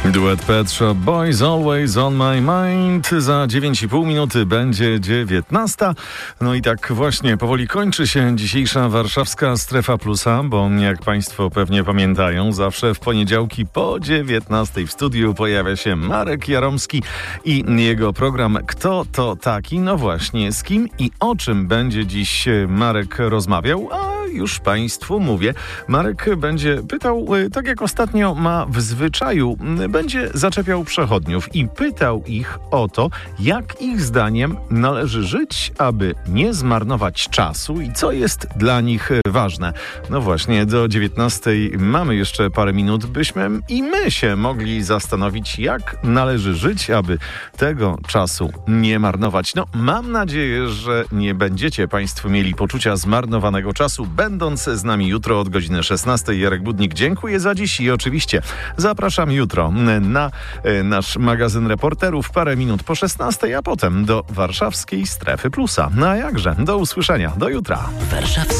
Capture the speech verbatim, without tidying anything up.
Duet Pet Shop Boys, Always on my mind. Za dziewięć i pół minuty będzie dziewiętnasta. No i tak właśnie powoli kończy się dzisiejsza warszawska Strefa Plusa, bo jak Państwo pewnie pamiętają, zawsze w poniedziałki po dziewiętnastej w studiu pojawia się Marek Jaromski i jego program Kto to taki? No właśnie, z kim i o czym będzie dziś Marek rozmawiał? A już Państwu mówię. Marek będzie pytał, tak jak ostatnio ma w zwyczaju, będzie zaczepiał przechodniów i pytał ich o to, jak ich zdaniem należy żyć, aby nie zmarnować czasu i co jest dla nich ważne. No właśnie, do dziewiętnastej mamy jeszcze parę minut, byśmy i my się mogli zastanowić, jak należy żyć, aby tego czasu nie marnować. No, mam nadzieję, że nie będziecie Państwo mieli poczucia zmarnowanego czasu, będąc z nami jutro od godziny szesnastej. Jarek Budnik, dziękuję za dziś i oczywiście zapraszam jutro na nasz magazyn reporterów parę minut po szesnastej, a potem do warszawskiej Strefy Plusa. No a jakże, do usłyszenia, do jutra. Warszawska